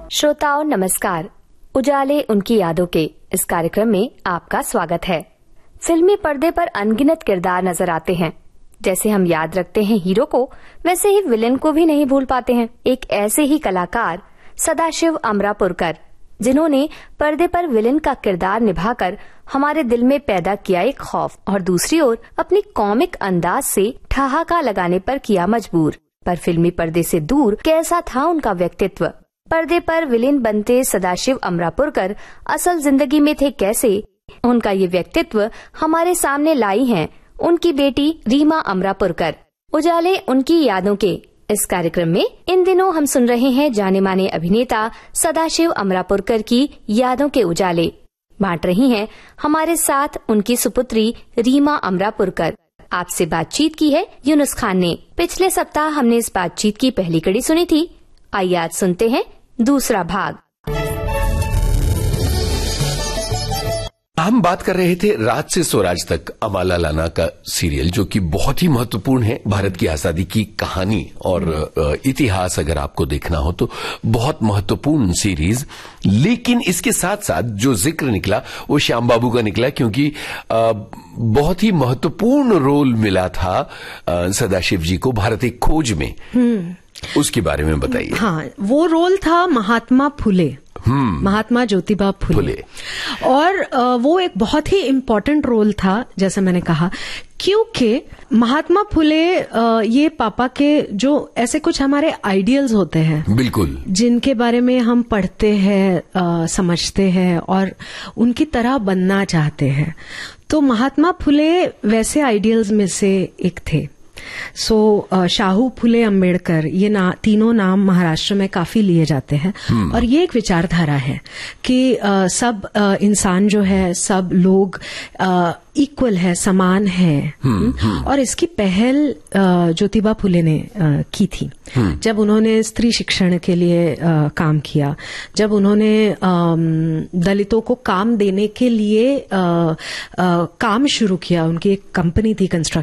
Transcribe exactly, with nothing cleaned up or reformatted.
श्रोताओं नमस्कार। उजाले उनकी यादों के इस कार्यक्रम में आपका स्वागत है। फिल्मी पर्दे पर अनगिनत किरदार नजर आते हैं। जैसे हम याद रखते हैं हीरो को, वैसे ही विलेन को भी नहीं भूल पाते हैं। एक ऐसे ही कलाकार सदाशिव अमरापुरकर, जिन्होंने पर्दे पर विलेन का किरदार निभाकर हमारे दिल में पैदा किया एक खौफ, और दूसरी ओर अपनी कॉमिक अंदाज से ठहाका लगाने पर किया मजबूर। पर फिल्मी पर्दे से दूर कैसा था उनका व्यक्तित्व? पर्दे पर विलेन बनते सदाशिव अमरापुरकर असल जिंदगी में थे कैसे? उनका ये व्यक्तित्व हमारे सामने लाई हैं उनकी बेटी रीमा अमरापुरकर। उजाले उनकी यादों के इस कार्यक्रम में इन दिनों हम सुन रहे हैं जाने माने अभिनेता सदाशिव अमरापुरकर की यादों के उजाले। बांट रही हैं हमारे साथ उनकी सुपुत्री रीमा अमरापुरकर। आपसे बातचीत की है यूनुस खान ने। पिछले सप्ताह हमने इस बातचीत की पहली कड़ी सुनी थी। आइए आज सुनते हैं दूसरा भाग। हम बात कर रहे थे राज से स्वराज तक, अमाला लाना का सीरियल, जो कि बहुत ही महत्वपूर्ण है भारत की आजादी की कहानी और इतिहास अगर आपको देखना हो तो बहुत महत्वपूर्ण सीरीज। लेकिन इसके साथ साथ जो जिक्र निकला वो श्याम बाबू का निकला, क्योंकि बहुत ही महत्वपूर्ण रोल मिला था सदाशिव जी को भारत एक खोज में। उसके बारे में बताइए। हाँ, वो रोल था महात्मा फुले, महात्मा ज्योतिबा फुले, फुले। और वो एक बहुत ही इम्पोर्टेंट रोल था, जैसे मैंने कहा, क्योंकि महात्मा फुले ये पापा के जो ऐसे कुछ हमारे आइडियल्स होते हैं, बिल्कुल, जिनके बारे में हम पढ़ते हैं, समझते हैं और उनकी तरह बनना चाहते हैं। तो महात्मा फुले वैसे आइडियल्स में से एक थे। सो so, शाहू फुले अम्बेडकर, ये ना तीनों नाम महाराष्ट्र में काफी लिए जाते हैं। और ये एक विचारधारा है कि आ, सब आ, इंसान जो है, सब लोग इक्वल है, समान है। हुँ, हुँ. और इसकी पहल ज्योतिबा फुले ने आ, की थी जब उन्होंने स्त्री शिक्षण के लिए आ, काम किया, जब उन्होंने आ, दलितों को काम देने के लिए आ, आ, काम शुरू किया। उनकी एक कंपनी थी कंस्ट्रक्शन